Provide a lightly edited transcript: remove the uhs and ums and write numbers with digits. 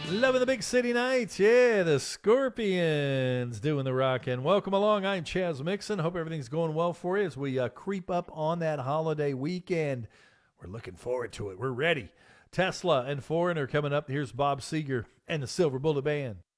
Loving the big city nights. Yeah, the Scorpions doing the rockin'. Welcome along. I'm Chaz Mixon. Hope everything's going well for you as we creep up on that holiday weekend. We're looking forward to it. We're ready. Tesla and Foreigner coming up. Here's Bob Seger and the Silver Bullet Band.